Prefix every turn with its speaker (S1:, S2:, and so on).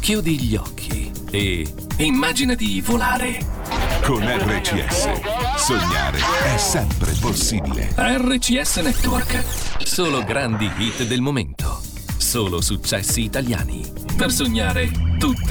S1: Chiudi gli occhi e immagina di volare.
S2: Con RCS, sognare è sempre possibile.
S1: RCS Network. Solo grandi hit del momento. Solo successi italiani. Per sognare tutto